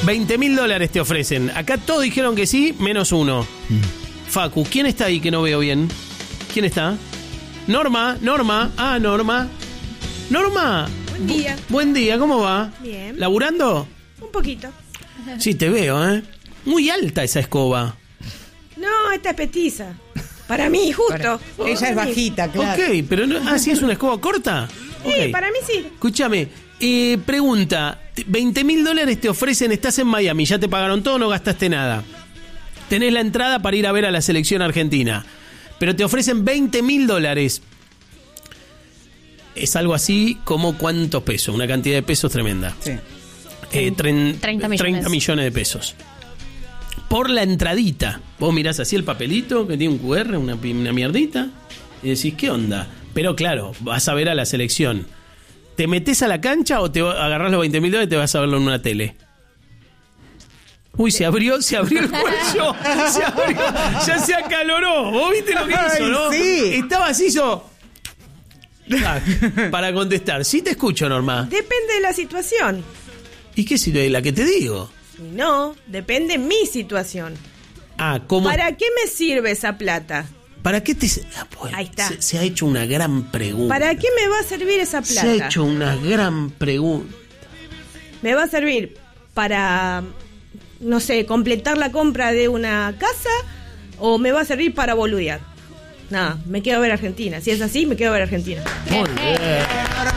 $20.000 te ofrecen. Acá todos dijeron que sí, menos uno. Facu, ¿quién está ahí que no veo bien? ¿Quién está? Norma. Ah, Norma. Norma. Buen día. Buen día, ¿cómo va? Bien. ¿Laburando? Un poquito. Sí, te veo, ¿eh? Muy alta esa escoba. No, esta es petiza. Para mí, justo. Ella es bajita, claro. Ok, pero no, ¿sí es una escoba corta? Sí, Ok. para mí sí. Escúchame, pregunta, $20.000 te ofrecen, estás en Miami, ya te pagaron todo, no gastaste nada. Tenés la entrada para ir a ver a la selección argentina, pero te ofrecen $20.000. Es algo así como ¿cuántos pesos? Una cantidad de pesos tremenda. Sí. 30 millones de pesos. Por la entradita. Vos mirás así el papelito que tiene un QR, una mierdita, y decís, ¿qué onda? Pero claro, vas a ver a la selección. ¿Te metés a la cancha o te agarrás los $20.000 y te vas a verlo en una tele? Uy, se abrió el cuello. Se abrió, ya se acaloró. ¿Vos viste lo que hizo, no? Sí. Estaba así, para contestar. Sí te escucho, Norma. Depende de la situación. ¿Y qué si la que te digo? No, depende de mi situación. Ah, ¿cómo? ¿Para qué me sirve esa plata? ¿Para qué te...? Pues, Ahí está. Se ha hecho una gran pregunta. ¿Para qué me va a servir esa plata? Se ha hecho una gran pregunta. ¿Me va a servir para, no sé, completar la compra de una casa o me va a servir para boludear? Nada, me quedo a ver Argentina. Si es así, me quedo a ver Argentina. Muy bien.